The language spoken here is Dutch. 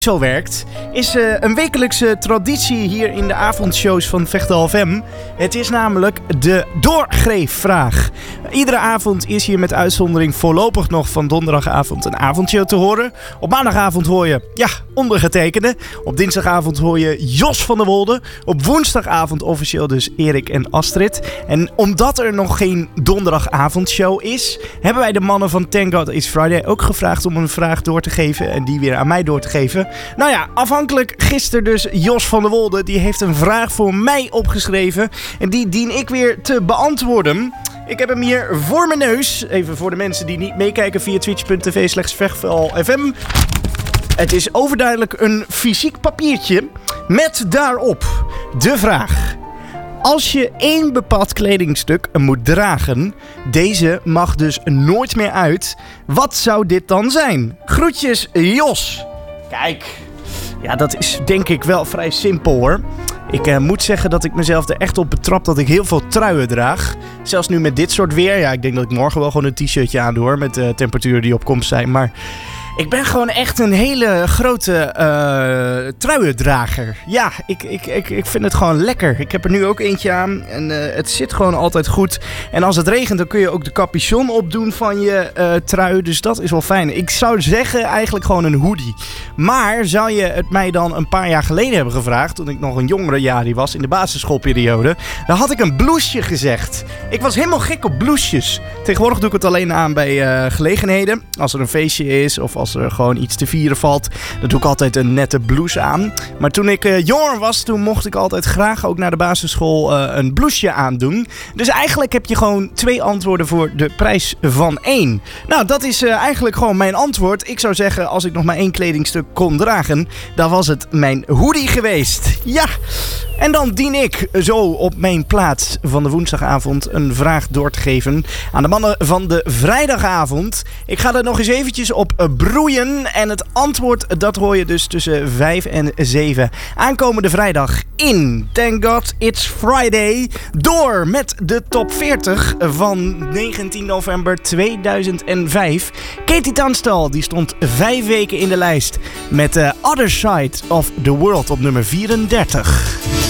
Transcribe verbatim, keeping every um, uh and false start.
zo werkt, is uh, een wekelijkse traditie hier in de avondshows van Vechtal F M. Het is namelijk de doorgeefvraag. Iedere avond is hier met uitzondering voorlopig nog van donderdagavond een avondshow te horen. Op maandagavond hoor je, ja, ondergetekende. Op dinsdagavond hoor je Jos van der Wolde. Op woensdagavond officieel dus Erik en Astrid. En omdat er nog geen donderdagavondshow is, hebben wij de mannen van Thank God It's Friday ook gevraagd om een vraag door te geven en die weer aan mij door te geven. Nou ja, afhankelijk gisteren dus Jos van der Wolde. Die heeft een vraag voor mij opgeschreven. En die dien ik weer te beantwoorden. Ik heb hem hier voor mijn neus. Even voor de mensen die niet meekijken via twitch.tv slash Vechtal F M. Het is overduidelijk een fysiek papiertje. Met daarop de vraag. Als je één bepaald kledingstuk moet dragen, deze mag dus nooit meer uit. Wat zou dit dan zijn? Groetjes, Jos. Kijk, ja, dat is denk ik wel vrij simpel hoor. Ik uh, moet zeggen dat ik mezelf er echt op betrap dat ik heel veel truien draag. Zelfs nu met dit soort weer. Ja, ik denk dat ik morgen wel gewoon een t-shirtje aan doe hoor, met de uh, temperaturen die op komst zijn. Maar ik ben gewoon echt een hele grote uh, truiendrager. Ja, ik, ik, ik, ik vind het gewoon lekker. Ik heb er nu ook eentje aan en uh, het zit gewoon altijd goed. En als het regent, dan kun je ook de capuchon opdoen van je uh, trui. Dus dat is wel fijn. Ik zou zeggen eigenlijk gewoon een hoodie. Maar zou je het mij dan een paar jaar geleden hebben gevraagd, toen ik nog een jongere jari was in de basisschoolperiode, dan had ik een blouseje gezegd. Ik was helemaal gek op blouses. Tegenwoordig doe ik het alleen aan bij uh, gelegenheden. Als er een feestje is of als er gewoon iets te vieren valt, dan doe ik altijd een nette blouse aan. Maar toen ik uh, jonger was, toen mocht ik altijd graag ook naar de basisschool uh, een blouseje aandoen. Dus eigenlijk heb je gewoon twee antwoorden voor de prijs van één. Nou, dat is uh, eigenlijk gewoon mijn antwoord. Ik zou zeggen, als ik nog maar één kledingstuk kon dragen, dan was het mijn hoodie geweest. Ja! En dan dien ik zo op mijn plaats van de woensdagavond een vraag door te geven aan de mannen van de vrijdagavond. Ik ga er nog eens eventjes op broeien. En het antwoord, dat hoor je dus tussen vijf en zeven. Aankomende vrijdag in Thank God It's Friday. Door met de top veertig van negentien november tweeduizend vijf. Katie Tunstall, die stond vijf weken in de lijst met The Other Side of the World op nummer vierendertig.